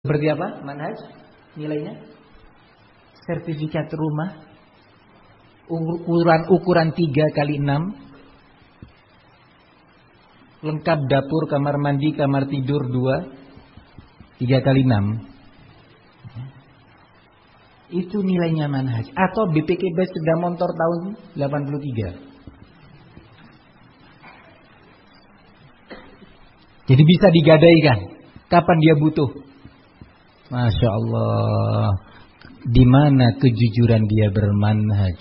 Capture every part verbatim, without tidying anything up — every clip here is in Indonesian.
Seperti apa manhaj nilainya? Sertifikat rumah ukuran ukuran tiga kali enam, lengkap dapur, kamar mandi, kamar tidur dua, tiga kali enam. Itu nilainya manhaj. Atau B P K B sepeda motor tahun delapan puluh tiga. Jadi bisa digadaikan kapan dia butuh. Masya Allah, di mana kejujuran dia bermanhaj.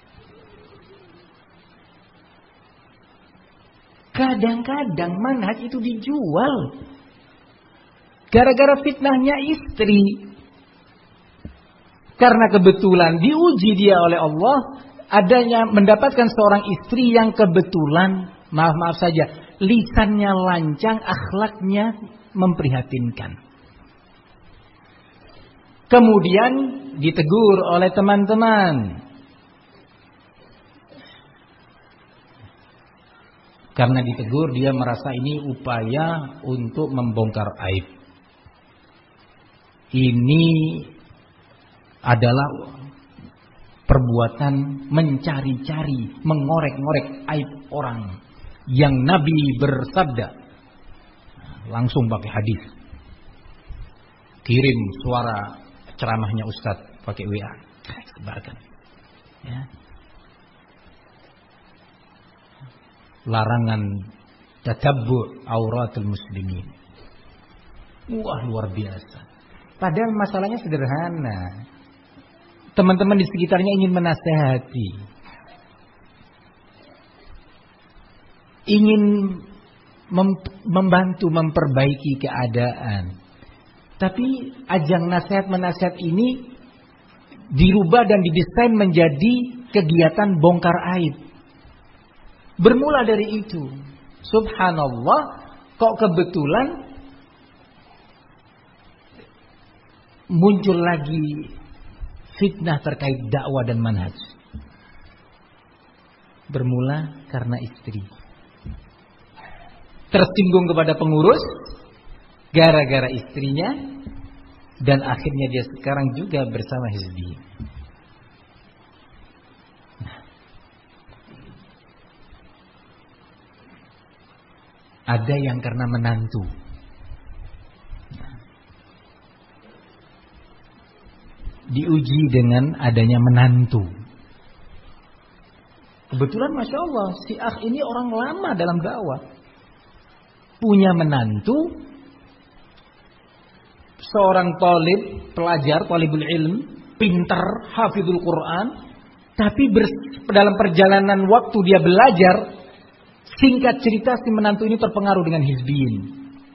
Kadang-kadang manhaj itu dijual gara-gara fitnahnya istri. Karena kebetulan diuji dia oleh Allah, adanya mendapatkan seorang istri yang kebetulan, maaf-maaf saja, lisannya lancang, akhlaknya memprihatinkan. Kemudian ditegur oleh teman-teman. Karena ditegur, dia merasa ini upaya untuk membongkar aib. Ini adalah perbuatan mencari-cari, mengorek-ngorek aib orang. Yang Nabi bersabda, langsung pakai hadis, kirim suara ceramahnya Ustadz pakai W A, sebarkan. Ya. Larangan tatabbu auratul muslimin. Wah, luar biasa. Padahal masalahnya sederhana. Teman-teman di sekitarnya ingin menasehati, ingin mem- membantu memperbaiki keadaan. Tapi ajang nasihat-menasihat ini dirubah dan didesain menjadi kegiatan bongkar aib. Bermula dari itu, subhanallah, kok kebetulan muncul lagi fitnah terkait dakwah dan manhaj. Bermula karena istri tersinggung kepada pengurus gara-gara istrinya, dan akhirnya dia sekarang juga bersama hizbi. Nah, ada yang karena menantu. Diuji dengan adanya menantu. Kebetulan Masya Allah, si akh ini orang lama dalam dakwah, punya menantu, seorang talib, pelajar, talibul ilm, pintar, hafizul Quran. Tapi ber- dalam perjalanan waktu dia belajar, singkat cerita si menantu ini terpengaruh dengan hizbiyin.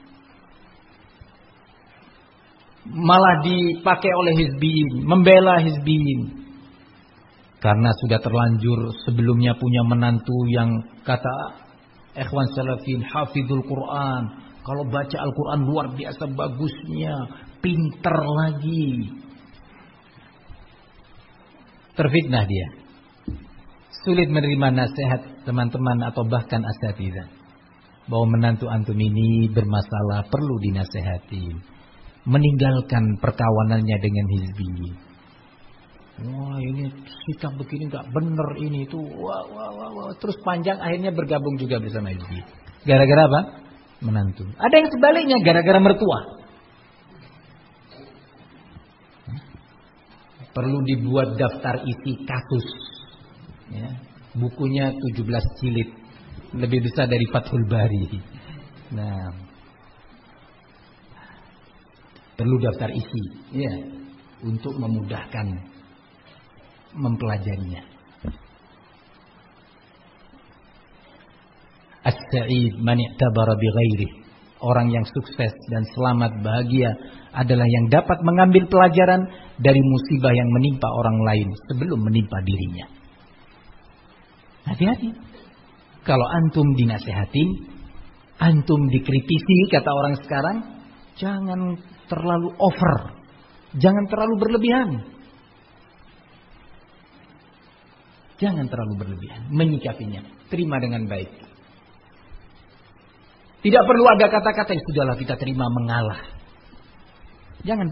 Malah dipakai oleh hizbiyin, membela hizbiyin. Karena sudah terlanjur sebelumnya punya menantu yang kata ikhwan salafin hafizul Quran, kalau baca Al-Quran luar biasa bagusnya, pinter lagi. Terfitnah dia. Sulit menerima nasihat teman-teman atau bahkan asatidzah bahwa menantu antum ini bermasalah, perlu dinasehati. Meninggalkan perkawanannya dengan hizbi. Wah, ini sikap begini gak bener ini itu. Wah, wah, wah, wah. Terus panjang akhirnya bergabung juga bersama hizbi. Gara-gara apa? Menantu. Ada yang sebaliknya, gara-gara mertua. Perlu dibuat daftar isi kasus. Ya. Bukunya tujuh belas jilid, lebih besar dari Fathul Bari. Nah, perlu daftar isi, ya, untuk memudahkan mempelajarinya. As-sa'id man i'tabara bi ghairihi. Orang yang sukses dan selamat bahagia adalah yang dapat mengambil pelajaran dari musibah yang menimpa orang lain sebelum menimpa dirinya. Hati-hati. Kalau antum dinasehatin, antum dikritisi, kata orang sekarang, jangan terlalu over, jangan terlalu berlebihan. Jangan terlalu berlebihan menyikapinya, terima dengan baik. Tidak perlu ada kata-kata yang sudahlah kita terima mengalah. Jangan